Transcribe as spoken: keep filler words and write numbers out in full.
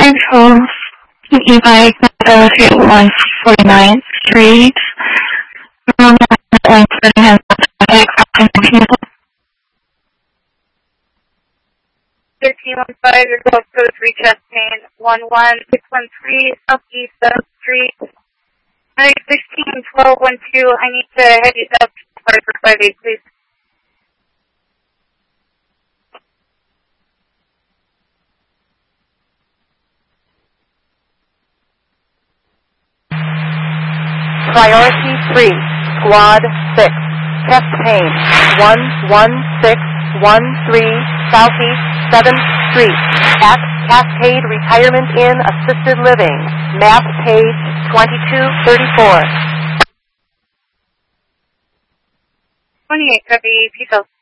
Control, Levi to one forty-ninth Street. Room one has thirteen one five, your code code three chest pain, one one six one three Southeast seventh Street. nine sixteen twelve one two, I need to head you up sorry for five eight, please. Priority three, Squad six, chest pain, one one six one three Southeast seventh Street, at Cascade Retirement Inn Assisted Living, map page twenty-two thirty-four. twenty-eight, copy, peace out.